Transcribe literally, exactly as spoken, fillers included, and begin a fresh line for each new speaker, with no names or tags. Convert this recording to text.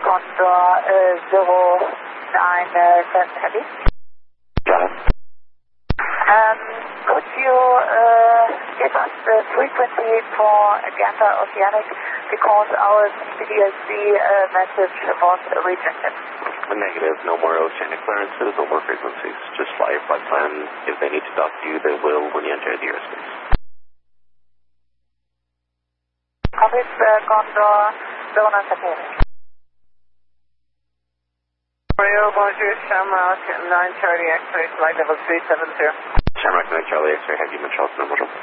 Condor uh, zero nine seven Heavy.
Got it.
Um, could you uh, give us the frequency for Gander Oceanic because our P D S C uh, message was rejected?
Negative, no more oceanic clearances, no more frequencies. Just fly your flight plan. If they need to talk to you, they will when you enter the airspace.
Copy, uh, Condor zero nine seven Heavy.
Rio, bonjour, Shamrock nine Charlie X-ray, flight level three seven zero.
Shamrock nine Charlie X-ray, have you been Charles, bonjour.